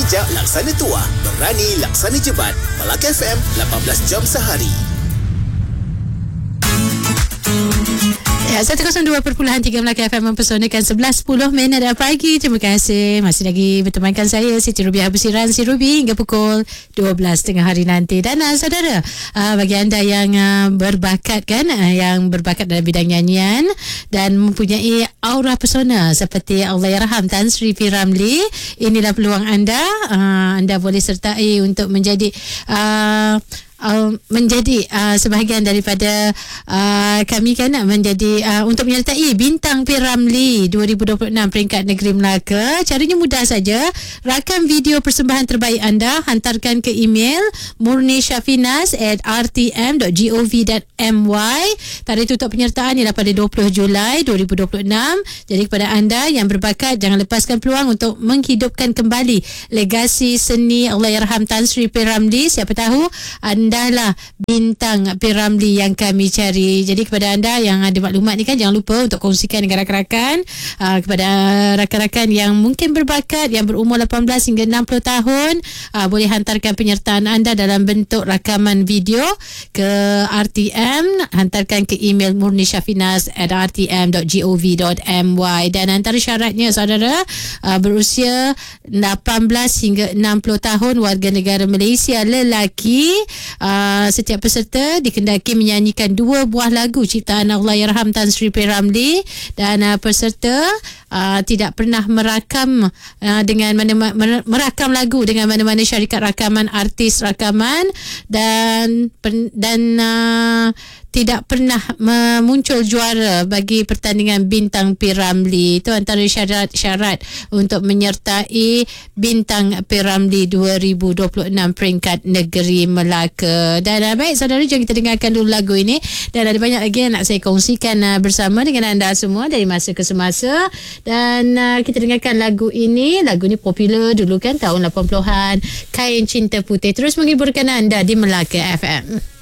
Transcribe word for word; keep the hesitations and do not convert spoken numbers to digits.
bijak laksana tuah, berani laksana jebat. Melaka F M, lapan belas jam sehari. Ya, seratus dua perpuluhan tiga Melaka F M mempersonakan sebelas sepuluh minit pagi. Terima kasih masih lagi bertemankan saya Siti Rubiah Busiran, Si Rubi, hingga pukul dua belas tengah hari nanti. Dan uh, saudara, uh, bagi anda yang uh, berbakat kan, uh, yang berbakat dalam bidang nyanyian dan mempunyai aura pesona seperti Allahyarham Tan Sri P. Ramlee, inilah peluang anda. Uh, anda boleh sertai untuk menjadi uh, Uh, menjadi uh, sebahagian daripada uh, kami kan menjadi uh, untuk menyertai Bintang P. Ramlee dua ribu dua puluh enam peringkat negeri Melaka. Caranya mudah saja. Rakam video persembahan terbaik anda, hantarkan ke email murnishafinas at r t m dot gov dot my. Tarikh tutup penyertaan ialah pada dua puluh Julai dua ribu dua puluh enam. Jadi kepada anda yang berbakat, jangan lepaskan peluang untuk menghidupkan kembali legasi seni Allahyarham Tan Sri P. Ramlee. Siapa tahu anda lah Bintang P. Ramlee yang kami cari. Jadi kepada anda yang ada maklumat ni kan, jangan lupa untuk kongsikan dengan rakan-rakan. uh, kepada rakan-rakan yang mungkin berbakat, yang berumur lapan belas hingga enam puluh tahun, uh, boleh hantarkan penyertaan anda dalam bentuk rakaman video ke R T M. Hantarkan ke email murnishafinas at r t m dot gov dot my. Dan antara syaratnya saudara, uh, berusia lapan belas hingga enam puluh tahun, warga negara Malaysia lelaki. Uh, setiap peserta dikendaki menyanyikan dua buah lagu ciptaan Allahyarham Tan Sri P. Ramlee, dan uh, peserta uh, tidak pernah merakam uh, dengan mana merakam lagu dengan mana-mana syarikat rakaman, artis rakaman, dan dan uh, tidak pernah muncul juara bagi pertandingan Bintang P. Ramlee. Itu antara syarat-syarat untuk menyertai Bintang P. Ramlee dua ribu dua puluh enam peringkat negeri Melaka. Dan uh, baik saudara, jom kita dengarkan dulu lagu ini. Dan ada banyak lagi yang nak saya kongsikan uh, bersama dengan anda semua dari masa ke semasa. Dan uh, kita dengarkan lagu ini. Lagu ini popular dulu kan, tahun lapan puluhan. Kain Cinta Putih. Terus menghiburkan anda di Melaka F M.